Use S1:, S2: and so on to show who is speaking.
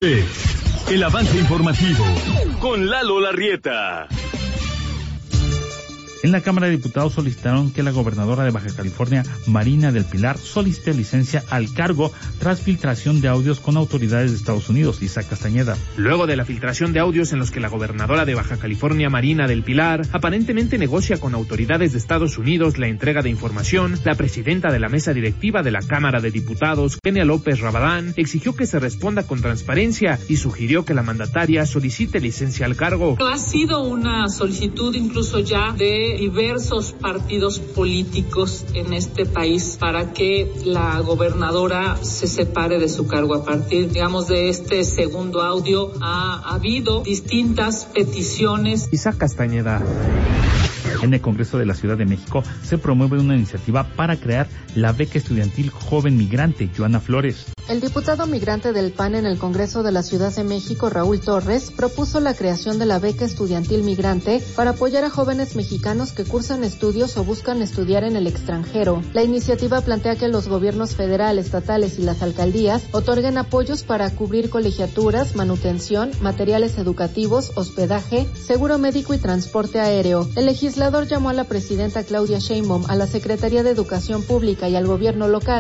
S1: El avance informativo con Lalo Larrieta.
S2: En la Cámara de Diputados solicitaron que la gobernadora de Baja California, Marina del Pilar, solicite licencia al cargo tras filtración de audios con autoridades de Estados Unidos. Isaac Castañeda.
S3: Luego de la filtración de audios en los que la gobernadora de Baja California, Marina del Pilar, aparentemente negocia con autoridades de Estados Unidos la entrega de información, la presidenta de la mesa directiva de la Cámara de Diputados, Kenia López Rabadán, exigió que se responda con transparencia y sugirió que la mandataria solicite licencia al cargo.
S4: Ha sido una solicitud incluso ya de diversos partidos políticos en este país para que la gobernadora se separe de su cargo. A partir, digamos, de este segundo audio ha habido distintas peticiones.
S3: Isaac Castañeda.
S2: En el Congreso de la Ciudad de México se promueve una iniciativa para crear la beca estudiantil joven migrante. Joana Flores.
S5: El diputado migrante del PAN en el Congreso de la Ciudad de México, Raúl Torres, propuso la creación de la beca estudiantil migrante para apoyar a jóvenes mexicanos que cursan estudios o buscan estudiar en el extranjero. La iniciativa plantea que los gobiernos federal, estatales y las alcaldías otorguen apoyos para cubrir colegiaturas, manutención, materiales educativos, hospedaje, seguro médico y transporte aéreo. El legislador llamó a la presidenta Claudia Sheinbaum, a la Secretaría de Educación Pública y al gobierno local